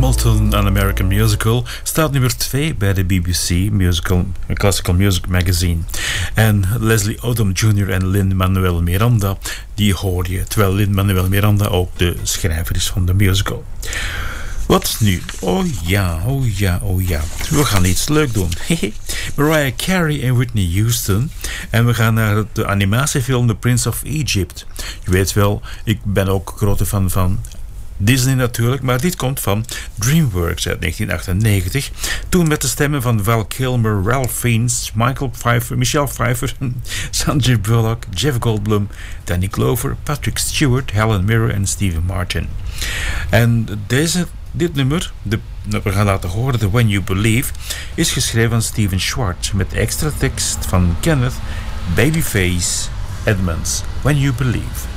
Hamilton, An American Musical, staat nummer 2 bij de BBC Classical Music Magazine. En Leslie Odom Jr. en Lin-Manuel Miranda, die hoor je, terwijl Lin-Manuel Miranda ook de schrijver is van de musical. Wat nu? Oh ja. We gaan iets leuk doen. Mariah Carey en Whitney Houston. En we gaan naar de animatiefilm The Prince of Egypt. Je weet wel, ik ben ook grote fan van Disney natuurlijk, maar dit komt van DreamWorks uit 1998. Toen met de stemmen van Val Kilmer, Ralph Fiennes, Michelle Pfeiffer, Sandra Bullock, Jeff Goldblum, Danny Glover, Patrick Stewart, Helen Mirren en Steve Martin. En dit nummer, we gaan laten horen, The When You Believe, is geschreven van Steven Schwartz met extra tekst van Kenneth Babyface Edmonds. When You Believe.